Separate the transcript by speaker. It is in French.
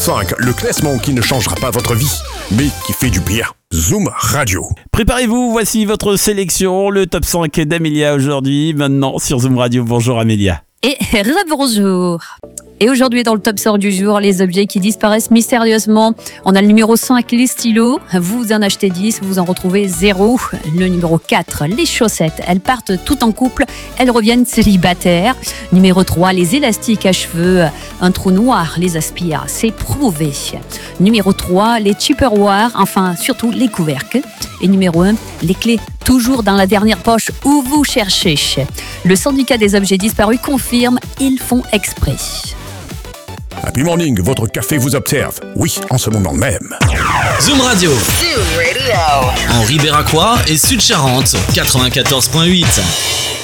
Speaker 1: 5, le classement qui ne changera pas votre vie, mais qui fait du bien. Zoom Radio.
Speaker 2: Préparez-vous, voici votre sélection, le top 5 d'Amélia aujourd'hui, maintenant sur Zoom Radio. Bonjour Amélia.
Speaker 3: Et bonjour. Et aujourd'hui dans le top sort du jour, les objets qui disparaissent mystérieusement. On a le numéro 5, les stylos. Vous en achetez 10, vous en retrouvez 0. Le numéro 4, les chaussettes. Elles partent toutes en couple, elles reviennent célibataires. Numéro 3, les élastiques à cheveux. Un trou noir les aspire, c'est prouvé. Numéro 3, les tupperwares, enfin surtout les couvercles. Et numéro 1, les clés toujours dans la dernière poche où vous cherchez. Le syndicat des objets disparus confirme, ils font exprès.
Speaker 1: Happy Morning, votre café vous observe. Oui, en ce moment même.
Speaker 4: Zoom Radio. Zoom Radio. En Ribéracois et Sud-Charente, 94.8.